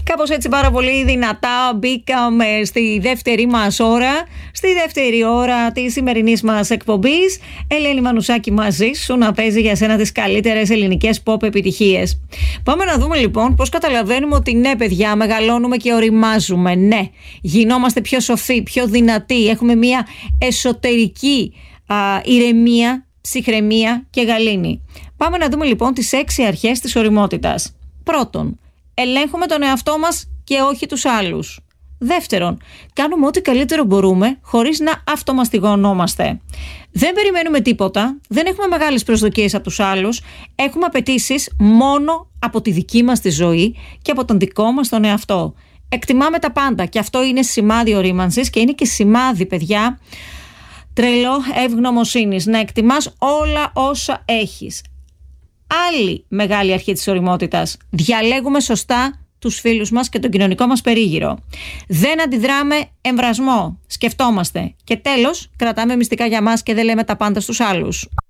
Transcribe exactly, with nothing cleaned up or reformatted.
Κάπως έτσι πάρα πολύ δυνατά μπήκαμε στη δεύτερη μας ώρα, στη δεύτερη ώρα της σημερινής μας εκπομπής. Ελένη Μανουσάκη μαζί σου να παίζει για σένα τις καλύτερες ελληνικές pop επιτυχίες. Πάμε να δούμε λοιπόν πώς καταλαβαίνουμε ότι ναι παιδιά, μεγαλώνουμε και οριμάζουμε. Ναι, γινόμαστε πιο σοφοί, πιο δυνατοί, έχουμε μια εσωτερική α, ηρεμία, ψυχραιμία και γαλήνη. Πάμε να δούμε λοιπόν τις έξι αρχές της οριμότητας. Πρώτον, ελέγχουμε τον εαυτό μας και όχι τους άλλους. Δεύτερον, κάνουμε ό,τι καλύτερο μπορούμε χωρίς να αυτομαστιγωνόμαστε. Δεν περιμένουμε τίποτα, δεν έχουμε μεγάλες προσδοκίες από τους άλλους, έχουμε απαιτήσεις μόνο από τη δική μας τη ζωή και από τον δικό μας τον εαυτό. Εκτιμάμε τα πάντα και αυτό είναι σημάδι ορίμανσης και είναι και σημάδι, παιδιά, τρελό ευγνωμοσύνης, να εκτιμάς όλα όσα έχεις. Άλλη μεγάλη αρχή της οριμότητας. Διαλέγουμε σωστά τους φίλους μας και τον κοινωνικό μας περίγυρο. Δεν αντιδράμε εμβρασμό. Σκεφτόμαστε. Και τέλος, κρατάμε μυστικά για μας και δεν λέμε τα πάντα στους άλλους.